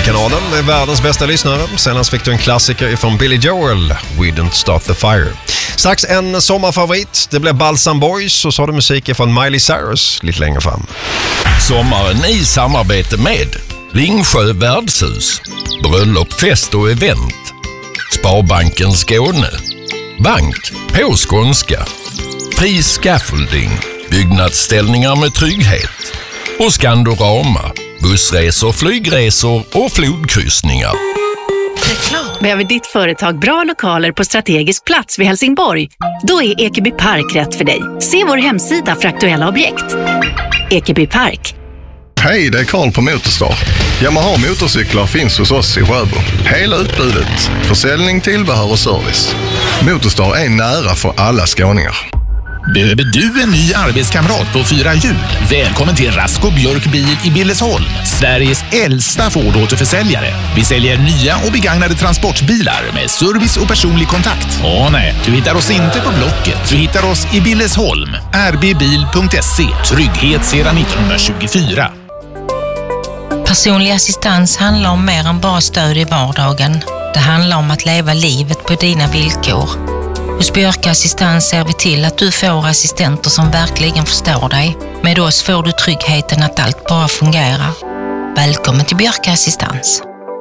kanalen med världens bästa lyssnare. Senast fick du en klassiker från Billy Joel, We Didn't Start the Fire. Strax en sommarfavorit, det blev Balsam Boys, och så har du musik från Miley Cyrus lite längre fram. Sommaren i samarbete med Ringsjö värdshus, bröllop, fest och event, Sparbanken Skåne, Bank på skånska, Fri Scaffolding, byggnadsställningar med trygghet och Skandorama, bussresor, flygresor och flodkryssningar. Behöver ditt företag bra lokaler på strategisk plats vid Helsingborg? Då är Ekeby Park rätt för dig. Se vår hemsida för aktuella objekt. Ekeby Park. Hej, det är Karl på Motorstar. Yamaha motorcyklar finns hos oss i Sjöbo. Hela utbudet, försäljning, tillbehör och service. Motorstar är nära för alla skåningar. Behöver du en ny arbetskamrat på 4 hjul? Välkommen till Rasko Björk Bil i Billesholm, Sveriges äldsta Ford-återförsäljare. Vi säljer nya och begagnade transportbilar med service och personlig kontakt. Nej, du hittar oss inte på Blocket. Du hittar oss i Billesholm. rbbil.se. Trygghet sedan 1924. Personlig assistans handlar om mer än bara stöd i vardagen. Det handlar om att leva livet på dina villkor. Hos Björka Assistans ser vi till att du får assistenter som verkligen förstår dig. Med oss får du tryggheten att allt bara fungerar. Välkommen till Björka Assistans.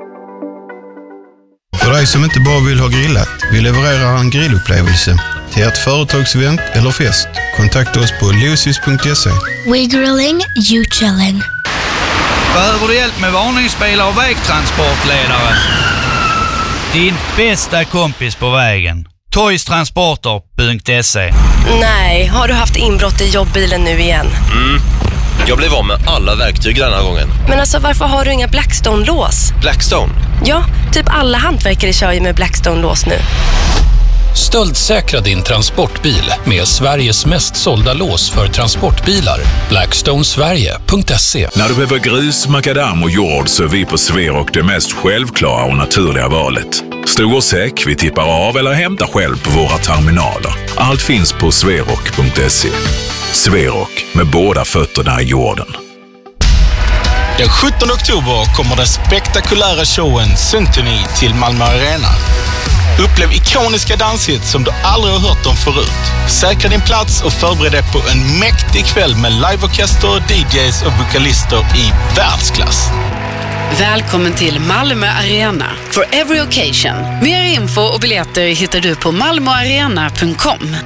För dig som inte bara vill ha grillat, vi levererar en grillupplevelse till ert företagsevent eller fest. Kontakta oss på lucis.se. We grilling, you chilling. Behöver du hjälp med varningsbilar och vägtransportledare? Din bästa kompis på vägen. Toystransporter.se. Nej, har du haft inbrott i jobbbilen nu igen? Jag blev av med alla verktyg den här gången. Men alltså, varför har du inga Blackstone-lås? Blackstone? Ja, typ alla hantverkare kör ju med Blackstone-lås nu. Stöldsäkra din transportbil med Sveriges mest sålda lås för transportbilar. Blackstonesverige.se. När du behöver grus, makadam och jord så är vi på Sverok det mest självklara och naturliga valet. Stor och säck, vi tippar av eller hämtar själv på våra terminaler. Allt finns på sverok.se. Sverok, med båda fötterna i jorden. Den 17 oktober kommer den spektakulära showen Symphony till Malmö Arena. Upplev ikoniska danshits som du aldrig har hört om förut. Säkra din plats och förbered dig på en mäktig kväll med liveorkester, DJs och vokalister i världsklass. Välkommen till Malmö Arena for every occasion. Mer info och biljetter hittar du på malmoarena.com.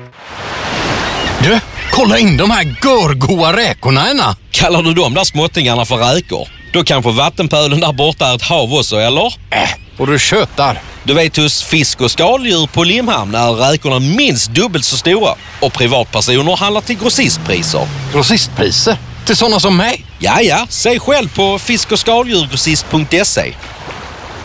Du, kolla in de här görgoa räkorna, Anna. Kallar du de där småttingarna för räkor? Då kanske vattenpölen där borta är ett hav också, eller? Och du tjötar. Du vet, hos fisk- och skaldjur på Limhamn är räkorna minst dubbelt så stora. Och privatpersoner handlar till grossistpriser. Grossistpriser? Till sådana som mig? Ja, säg själv på fisk- och skaldjurgrossist.se.